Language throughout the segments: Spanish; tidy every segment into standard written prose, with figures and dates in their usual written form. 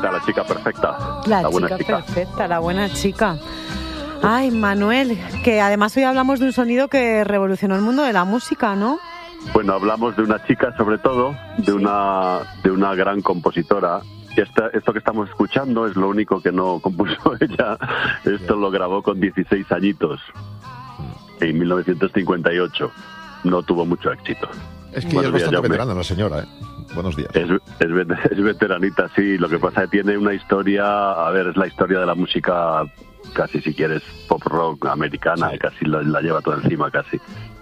perfecta, la chica perfecta. La buena chica perfecta, la buena chica. Ay, Manuel, que además hoy hablamos de un sonido que revolucionó el mundo de la música, ¿no? Bueno, hablamos de una chica, sobre todo, de una gran compositora. Esto que estamos escuchando es lo único que no compuso ella. Esto lo grabó con 16 añitos, en 1958. No tuvo mucho éxito. Es que ella es bastante veterana, la señora, ¿eh? Buenos días. Es veteranita, sí. Lo que pasa es que tiene una historia... A ver, es la historia de la música, casi si quieres, pop rock americana, sí. Casi la lleva todo encima, casi.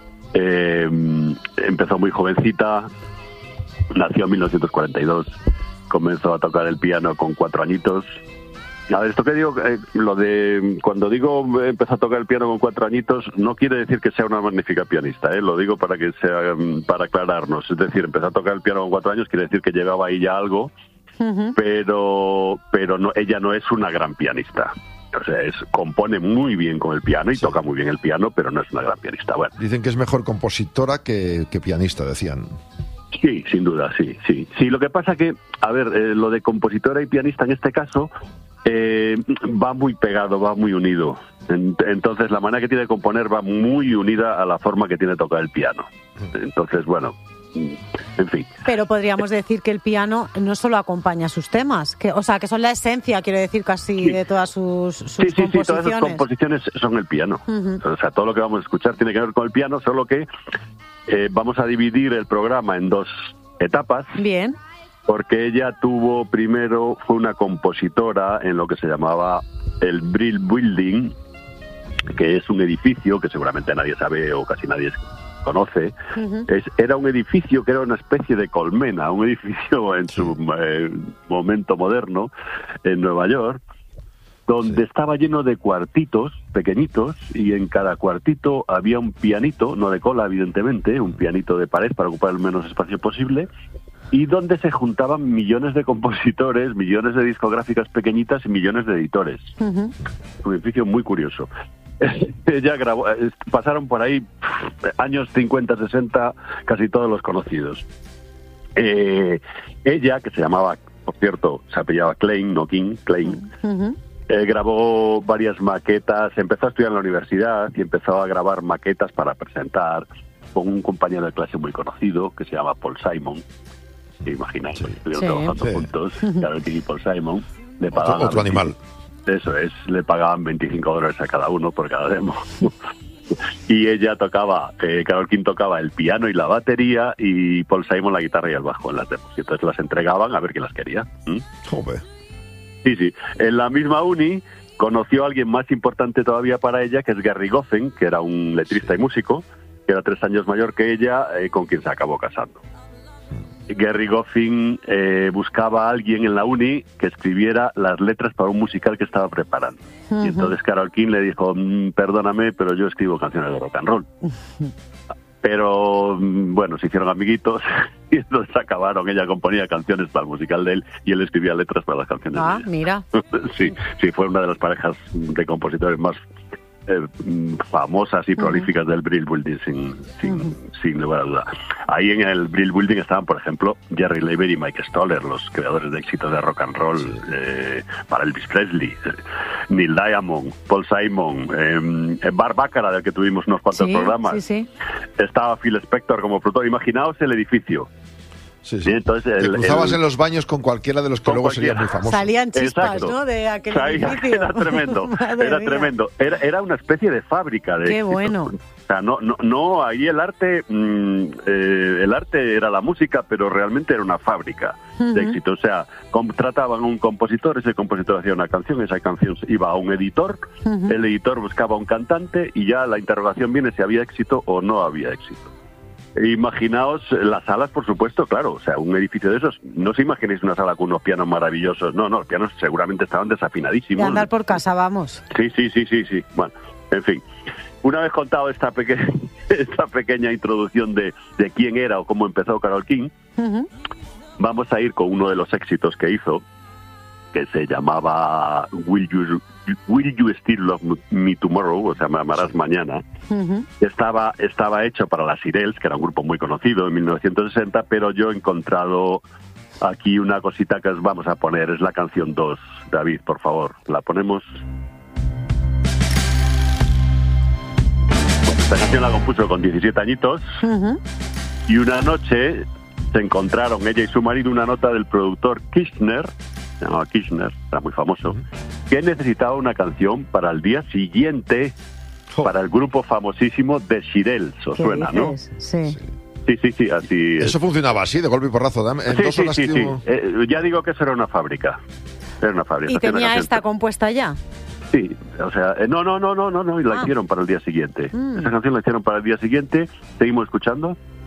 Empezó muy jovencita, nació en 1942, comenzó a tocar el piano con 4 añitos. A ver, esto que digo, lo de cuando digo empezó a tocar el piano con 4 añitos, no quiere decir que sea una magnífica pianista, lo digo para que sea, para aclararnos. Es decir, empezó a tocar el piano con 4 años, quiere decir que llegaba ahí ya algo, pero no, ella no es una gran pianista. O sea, compone muy bien con el piano y toca muy bien el piano, pero no es una gran pianista. Bueno. Dicen que es mejor compositora que pianista, decían. Sí, sin duda, sí. Lo que pasa que, a ver, lo de compositora y pianista en este caso va muy pegado, va muy unido. Entonces la manera que tiene de componer va muy unida a la forma que tiene de tocar el piano. Entonces, bueno, en fin. Pero podríamos decir que el piano no solo acompaña sus temas, que son la esencia, quiero decir, casi de todas sus composiciones. Sí, todas esas composiciones son el piano. O sea, todo lo que vamos a escuchar tiene que ver con el piano, solo que vamos a dividir el programa en 2 etapas. Bien. Porque ella fue una compositora en lo que se llamaba el Brill Building, que es un edificio que seguramente nadie sabe o casi nadie conoce. Era un edificio que era una especie de colmena, un edificio en su momento moderno en Nueva York, donde estaba lleno de cuartitos pequeñitos y en cada cuartito había un pianito, no de cola evidentemente, un pianito de pared para ocupar el menos espacio posible, y donde se juntaban millones de compositores, millones de discográficas pequeñitas y millones de editores. Un edificio muy curioso. Ella grabó, pasaron por ahí años 50, 60, casi todos los conocidos. Ella, que se llamaba, por cierto, se apellidaba Klein, no King, Klein, grabó varias maquetas, empezó a estudiar en la universidad y empezó a grabar maquetas para presentar con un compañero de clase muy conocido que se llama Paul Simon. Imagináis, estuvieron trabajando juntos, Carole King y Paul Simon. Le pagaban otro animal. Eso es, le pagaban $25 a cada uno por cada demo. Y ella tocaba, Carole King tocaba el piano y la batería y Paul Simon la guitarra y el bajo en las demos. Y entonces las entregaban a ver quién las quería. Joder. Sí. En la misma uni conoció a alguien más importante todavía para ella, que es Gerry Goffin, que era un letrista y músico, que era 3 años mayor que ella, con quien se acabó casando. Gerry Goffin buscaba a alguien en la uni que escribiera las letras para un musical que estaba preparando. Y entonces Carole King le dijo, perdóname, pero yo escribo canciones de rock and roll. Pero, bueno, se hicieron amiguitos y entonces acabaron. Ella componía canciones para el musical de él y él escribía letras para las canciones de ella. Mira. Sí, fue una de las parejas de compositores más famosas y prolíficas del Brill Building, sin lugar a duda. Ahí en el Brill Building estaban, por ejemplo, Jerry Leiber y Mike Stoller, los creadores de éxitos de rock and roll para Elvis Presley, Neil Diamond, Paul Simon, Bart Bacharach, del que tuvimos unos cuantos programas. Sí. Estaba Phil Spector como productor. Imaginaos el edificio. Sí. Entonces, te cruzabas en los baños con cualquiera de los que luego serían muy famosos. Salían chispas, exacto, ¿no? De aquel edificio. Era tremendo. Tremendo. Era una especie de fábrica de Qué éxitos. bueno. O sea, no, ahí el arte era la música, pero realmente era una fábrica de éxito. O sea, contrataban a un compositor, ese compositor hacía una canción, esa canción iba a un editor, el editor buscaba un cantante y ya la interrogación viene si había éxito o no había éxito. Imaginaos las salas, por supuesto, claro, o sea, un edificio de esos, no os imaginéis una sala con unos pianos maravillosos, no, los pianos seguramente estaban desafinadísimos. De andar por casa, vamos. Sí, bueno, en fin, una vez contado esta pequeña introducción de quién era o cómo empezó Carole King, vamos a ir con uno de los éxitos que hizo, que se llamaba Will You Still Love Me Tomorrow, o sea, me amarás mañana. Estaba hecho para las Irels, que era un grupo muy conocido en 1960, pero yo he encontrado aquí una cosita que os vamos a poner, es la canción 2. David, por favor, la ponemos. Bueno, esta canción la compuso con 17 añitos. Y una noche se encontraron ella y su marido una nota del productor Kirchner, se llamaba Kirchner, era muy famoso, que necesitaba una canción para el día siguiente para el grupo famosísimo de Shirelles, ¿os suena, no? Sí. Sí, así es. Eso funcionaba así, de golpe y porrazo. En 2 horas sí. Ya digo que eso era una fábrica. ¿Y tenía esta compuesta ya? Sí, o sea, no, y la hicieron para el día siguiente. Esa canción la hicieron para el día siguiente. Seguimos escuchando.